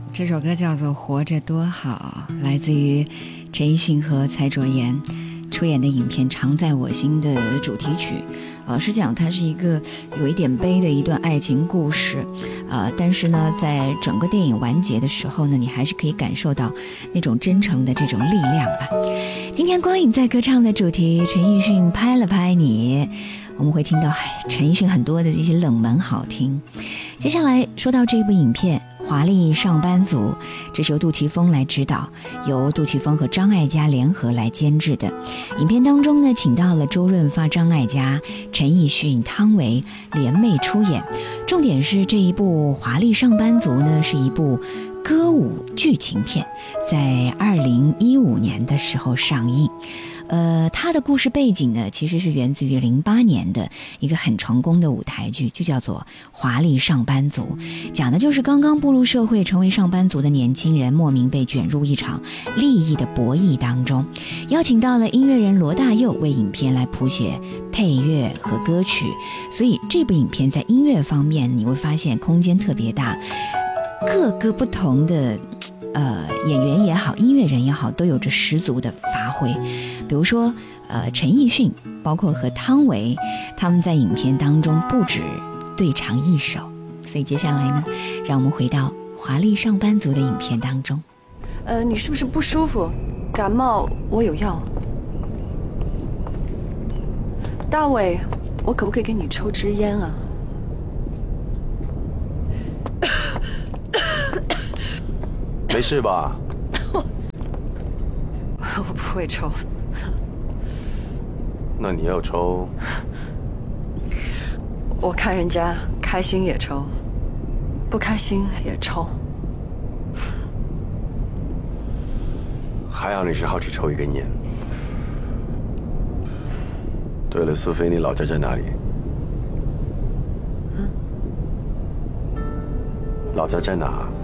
这首歌叫做《活着多好》，来自于陈奕迅和蔡卓妍出演的影片《常在我心》的主题曲。老实讲，它是一个有一点悲的一段爱情故事，但是呢，在整个电影完结的时候呢，你还是可以感受到那种真诚的这种力量吧。今天光影在歌唱的主题，陈奕迅拍了拍你，我们会听到陈奕迅很多的这些冷门好听。接下来说到这部影片《华丽上班族》，这是由杜琪峰来指导，由杜琪峰和张艾嘉联合来监制的。影片当中呢，请到了周润发、张艾嘉、陈奕迅、汤唯联袂出演。重点是这一部《华丽上班族》呢，是一部歌舞剧情片，在2015年的时候上映。它的故事背景呢，其实是源自于08年的一个很成功的舞台剧，就叫做《华丽上班族》，讲的就是刚刚步入社会成为上班族的年轻人莫名被卷入一场利益的博弈当中。邀请到了音乐人罗大佑为影片来谱写配乐和歌曲，所以这部影片在音乐方面你会发现空间特别大，各个不同的演员也好，音乐人也好，都有着十足的发挥。比如说陈奕迅包括和汤唯，他们在影片当中不止对唱一首。所以接下来呢，让我们回到《华丽上班族》的影片当中。 你是不是不舒服？感冒我有药。大伟，我可不可以给你抽支烟啊？ 没事吧？ 我不会抽。 那你要抽？ 我看人家开心也抽，不开心也抽。 还好你是好奇抽一根烟。对了，苏菲，你老家在哪里？老家在哪？